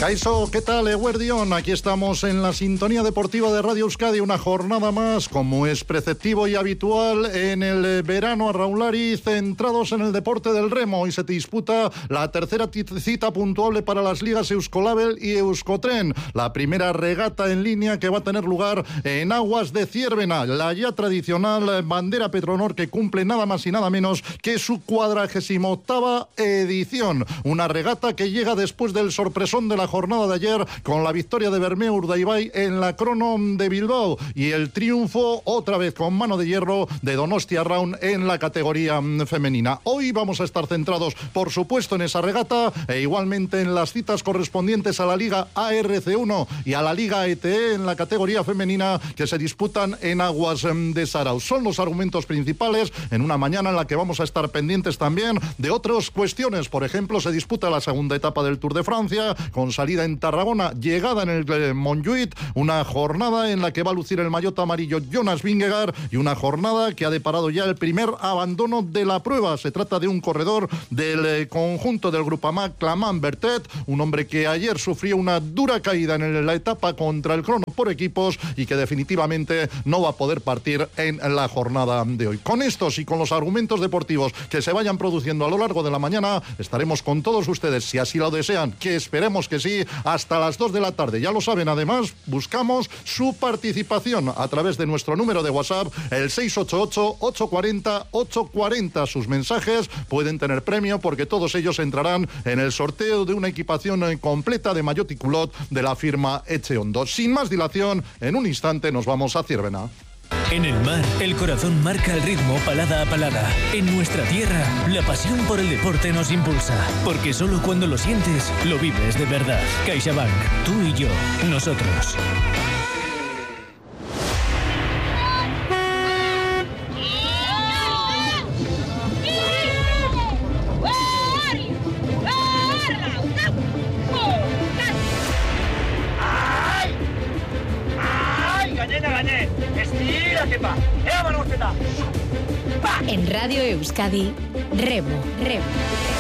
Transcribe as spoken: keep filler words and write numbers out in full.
Kaixo, ¿qué tal, Eguerdión? Aquí estamos en la sintonía deportiva de Radio Euskadi, una jornada más, como es preceptivo y habitual en el verano a Raulari, centrados en el deporte del remo. Hoy se disputa la tercera cita puntuable para las ligas Euskolabel y Euskotren, la primera regata en línea que va a tener lugar en aguas de Ziérbena, la ya tradicional bandera Petronor, que cumple nada más y nada menos que su cuadragésima octava edición. Una regata que llega después del sorpresón de la jornada de ayer con la victoria de Bermeo Urdaibai en la crono de Bilbao y el triunfo otra vez con mano de hierro de Donostia Round en la categoría femenina. Hoy vamos a estar centrados, por supuesto, en esa regata e igualmente en las citas correspondientes a la Liga A R C uno y a la Liga E T E en la categoría femenina, que se disputan en aguas de Sarau. Son los argumentos principales en una mañana en la que vamos a estar pendientes también de otras cuestiones. Por ejemplo, se disputa la segunda etapa del Tour de Francia con salida en Tarragona, llegada en el Montjuïc, una jornada en la que va a lucir el maillot amarillo Jonas Vingegaard y una jornada que ha deparado ya el primer abandono de la prueba. Se trata de un corredor del conjunto del Groupama Clamant Bertet, un hombre que ayer sufrió una dura caída en la etapa contra el crono por equipos y que definitivamente no va a poder partir en la jornada de hoy. Con estos y con los argumentos deportivos que se vayan produciendo a lo largo de la mañana, estaremos con todos ustedes, si así lo desean, que esperemos que sí, hasta las dos de la tarde. Ya lo saben, además, buscamos su participación a través de nuestro número de WhatsApp, el seis ocho ocho, ocho cuatro cero, ocho cuatro cero. Sus mensajes pueden tener premio porque todos ellos entrarán en el sorteo de una equipación completa de maillot y culot de la firma Echeondo. Sin más dilación, en un instante nos vamos a Ziérbena. En el mar, el corazón marca el ritmo palada a palada. En nuestra tierra, la pasión por el deporte nos impulsa. Porque solo cuando lo sientes, lo vives de verdad. CaixaBank, tú y yo, nosotros. En Radio Euskadi, Remo, Remo.